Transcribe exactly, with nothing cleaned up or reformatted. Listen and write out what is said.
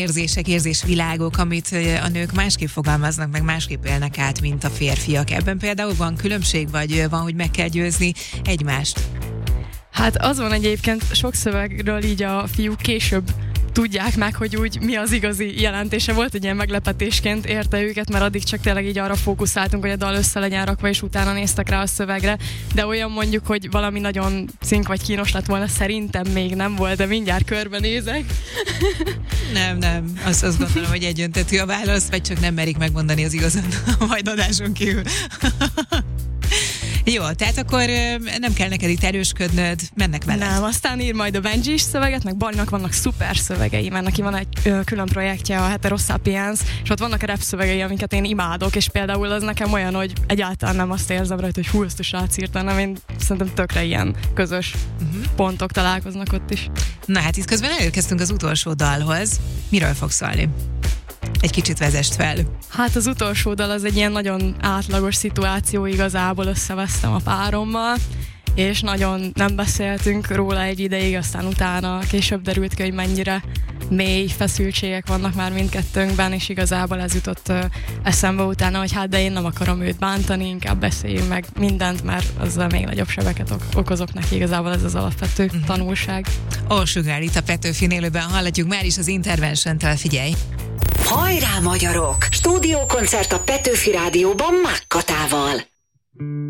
Érzések, érzésvilágok, amit a nők másképp fogalmaznak, meg másképp élnek át, mint a férfiak. Ebben például van különbség, vagy van, hogy meg kell győzni egymást? Hát az van egyébként sok szövegről így a fiúk később tudják meg, hogy úgy mi az igazi jelentése. Volt egy ilyen meglepetésként érte őket, mert addig csak tényleg így arra fókuszáltunk, hogy a dal össze legyen rakva, és utána néztek rá a szövegre. De olyan mondjuk, hogy valami nagyon cink vagy kínos lett volna, szerintem még nem volt, de mindjárt körbenézek. Nem, nem. Azt, azt gondolom, hogy egyöntetű a válasz, vagy csak nem merik megmondani az igazat a majd adáson kívül. Jó, tehát akkor nem kell neked itt erősködnöd, mennek veled. Nem, aztán ír majd a Benji is szöveget, meg Barnak vannak szuper szövegei, mert neki van egy ö, külön projektje, a Heterosapiens, és ott vannak a rap szövegei, amiket én imádok, és például az nekem olyan, hogy egyáltalán nem azt érzem rajta, hogy hú, ezt a srác írt, hanem én szerintem tökre ilyen közös uh-huh. pontok találkoznak ott is. Na hát itt közben elérkeztünk az utolsó dalhoz. Miről fog szólni? Egy kicsit vezest fel. Hát az utolsó dal az egy ilyen nagyon átlagos szituáció, igazából összevesztem a párommal, és nagyon nem beszéltünk róla egy ideig, aztán utána később derült ki, hogy mennyire mély feszültségek vannak már mindkettőnkben, és igazából ez jutott uh, eszembe utána, hogy hát de én nem akarom őt bántani, inkább beszéljünk meg mindent, mert azzal még nagyobb sebeket ok- okozok neki, igazából ez az alapvető uh-huh. tanulság. Ó, Sugár, itt a Petőfin élőben hallatjuk már is az Intervention-től, figyelj! Hajrá, magyarok! Stúdiókoncert a Petőfi Rádióban Mákkatával.